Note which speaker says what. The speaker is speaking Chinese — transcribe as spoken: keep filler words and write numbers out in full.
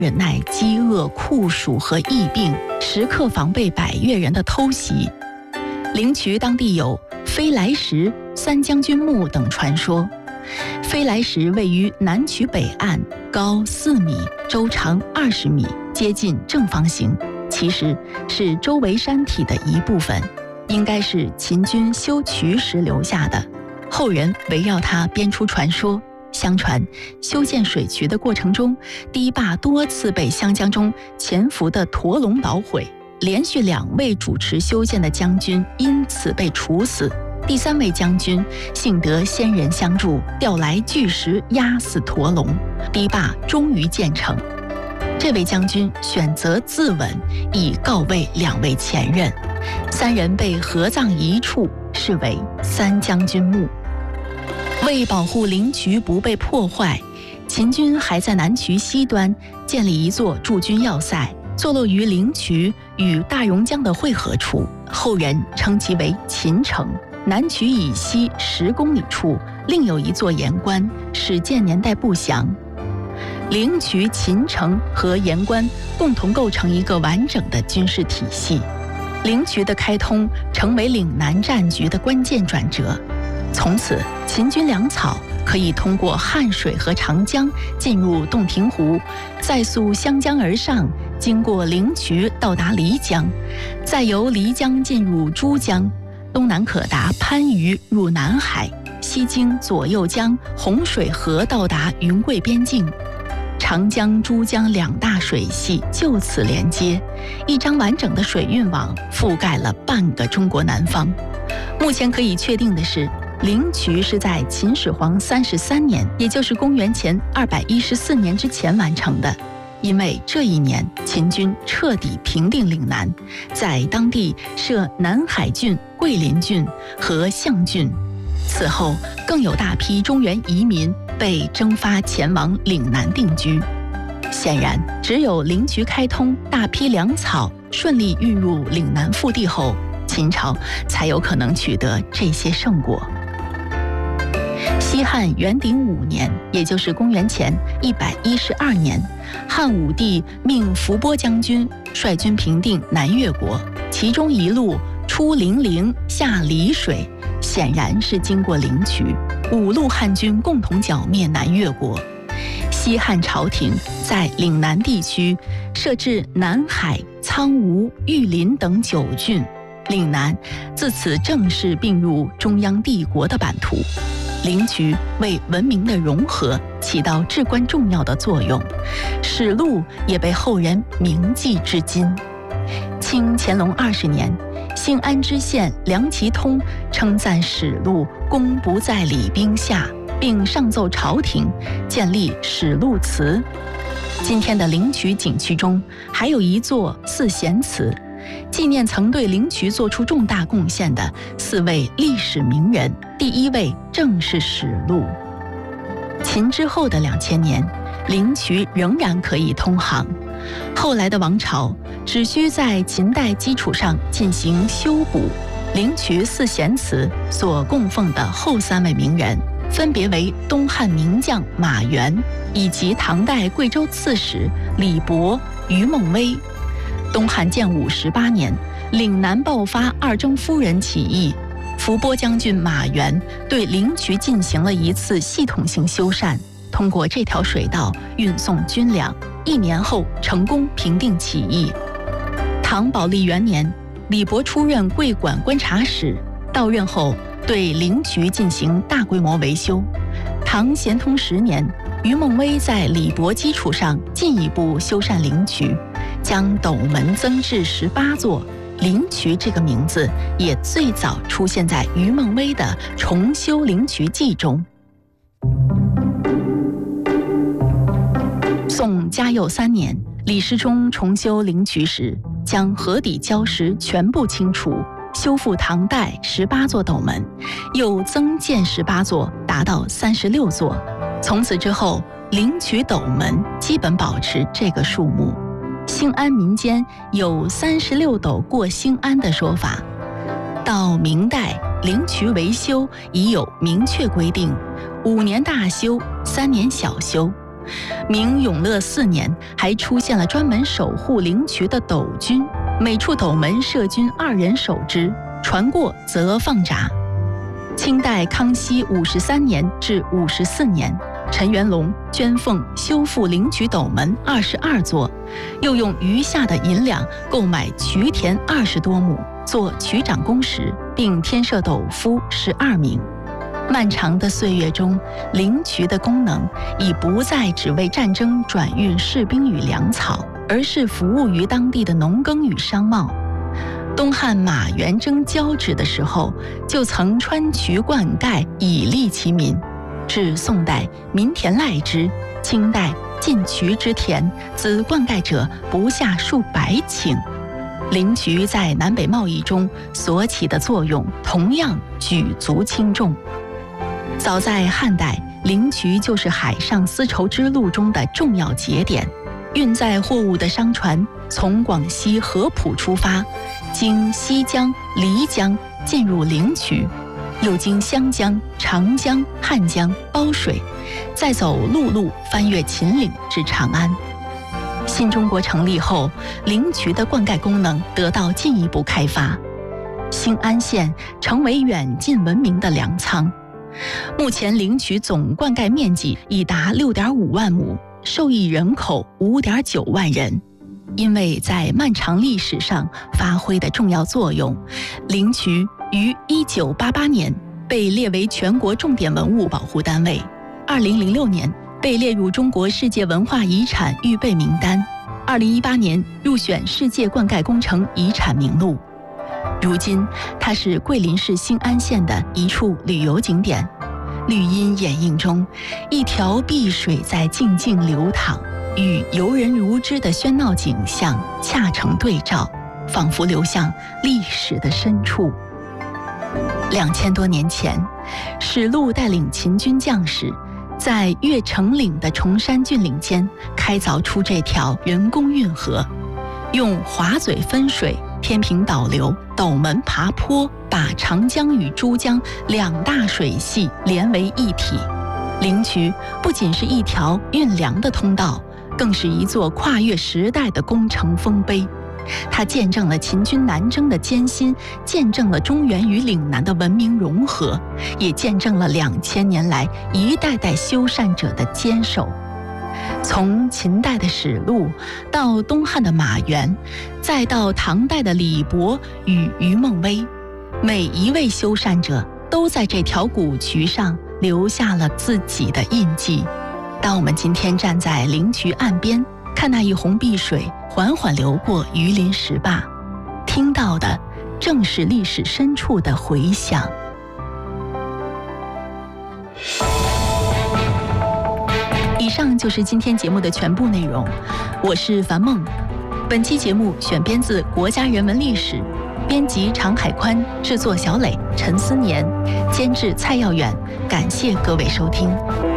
Speaker 1: 忍耐饥饿、酷暑和疫病，时刻防备百越人的偷袭。灵渠当地有飞来石、三将军墓等传说。飞来石位于南渠北岸，高四米，周长二十米，接近正方形，其实是周围山体的一部分，应该是秦军修渠时留下的。后人围绕它编出传说。相传修建水渠的过程中，堤坝多次被湘江中潜伏的驼龙捣毁，连续两位主持修建的将军因此被处死。第三位将军幸得仙人相助，调来巨石压死驼龙，堤坝终于建成。这位将军选择自刎，以告慰两位前任，三人被合葬一处，视为三将军墓。为保护灵渠不被破坏，秦军还在南渠西端建立一座驻军要塞，坐落于灵渠与大榕江的汇合处，后人称其为秦城。南渠以西十公里处另有一座盐关，始建年代不详。灵渠、秦城和盐关共同构成一个完整的军事体系。灵渠的开通成为岭南战局的关键转折。从此，秦军粮草可以通过汉水和长江进入洞庭湖，再溯湘江而上，经过灵渠到达漓江，再由漓江进入珠江，东南可达番禺入南海，西经左右江、洪水河到达云贵边境。长江、珠江两大水系就此连接，一张完整的水运网覆盖了半个中国南方。目前可以确定的是，灵渠是在秦始皇三十三年，也就是公元前二百一十四年之前完成的。因为这一年秦军彻底平定岭南，在当地设南海郡、桂林郡和象郡。此后更有大批中原移民被征发前往岭南定居。显然，只有灵渠开通，大批粮草顺利运入岭南腹地后，秦朝才有可能取得这些胜果。西汉元鼎五年，也就是公元前一百一十二年，汉武帝命伏波将军率军平定南越国，其中一路出零陵，下澧水，显然是经过灵渠。五路汉军共同剿灭南越国。西汉朝廷在岭南地区设置南海、苍梧、玉林等九郡，岭南自此正式并入中央帝国的版图。灵渠为文明的融合起到至关重要的作用，史录也被后人铭记至今。清乾隆二十年，兴安知县梁其通称赞史录功不在礼兵下，并上奏朝廷建立史录祠。今天的灵渠景区中还有一座四贤祠，纪念曾对灵渠做出重大贡献的四位历史名人，第一位正是史录。秦之后的两千年，灵渠仍然可以通航。后来的王朝只需在秦代基础上进行修补。灵渠四贤祠所供奉的后三位名人，分别为东汉名将马援以及唐代贵州刺史李博、于孟威。东汉建武十八年，岭南爆发二征夫人起义，伏波将军马援对灵渠进行了一次系统性修缮，通过这条水道运送军粮，一年后成功平定起义。唐宝历元年，李博出任桂馆观察使，到任后对灵渠进行大规模维修。唐咸通十年，于孟威在李博基础上进一步修缮灵渠，将斗门增至十八座。灵渠这个名字也最早出现在于孟威的《重修灵渠记》中。宋嘉佑三年，李师中重修灵渠时，将河底礁石全部清除，修复唐代十八座斗门，又增建十八座，达到三十六座。从此之后，灵渠斗门基本保持这个数目。兴安民间有三十六斗过兴安的说法。到明代，灵渠维修已有明确规定：五年大修，三年小修。 明永乐四年，还出现了专门守护灵渠的斗军，每处斗门设军二人守之，船过则放闸。清代康熙五十三年至五十四年，陈元龙捐奉修复灵渠斗门二十二座，又用余下的银两购买渠田二十多亩，做渠长公时，并添设斗夫十二名。漫长的岁月中，灵渠的功能已不再只为战争转运士兵与粮草，而是服务于当地的农耕与商贸。东汉马元征交趾的时候，就曾穿渠灌溉以利其民。至宋代民田赖之，清代进渠之田，子灌溉者不下数百顷。灵渠在南北贸易中所起的作用同样举足轻重。早在汉代，灵渠就是海上丝绸之路中的重要节点。运载货物的商船从广西合浦出发，经西江、漓江进入灵渠，又经湘江、长江、汉江、包水，再走陆路翻越秦岭至长安。新中国成立后，灵渠的灌溉功能得到进一步开发，兴安县成为远近闻名的粮仓。目前灵渠总灌溉面积已达六点五万亩，受益人口五点九万人。因为在漫长历史上发挥的重要作用，灵渠于一九八八年被列为全国重点文物保护单位，二零零六年被列入中国世界文化遗产预备名单，二零一八年入选世界灌溉工程遗产名录。如今，它是桂林市兴安县的一处旅游景点。绿荫掩映中，一条碧水在静静流淌，与游人如织的喧闹景象恰成对照，仿佛流向历史的深处。两千多年前，史禄带领秦军将士，在越城岭的崇山峻岭间开凿出这条人工运河，用滑嘴分水、天平导流、斗门爬坡，把长江与珠江两大水系连为一体。灵渠不仅是一条运粮的通道，更是一座跨越时代的工程丰碑。它见证了秦军南征的艰辛，见证了中原与岭南的文明融合，也见证了两千年来一代代修缮者的坚守。从秦代的史禄，到东汉的马援，再到唐代的李博与于梦薇，每一位修缮者都在这条古渠上留下了自己的印记。当我们今天站在灵渠岸边，看那一泓碧水缓缓流过榆林石坝，听到的正是历史深处的回响。以上就是今天节目的全部内容，我是樊梦。本期节目选编自《国家人文历史》，编辑常海宽，制作小磊、陈思年，监制蔡耀远。感谢各位收听。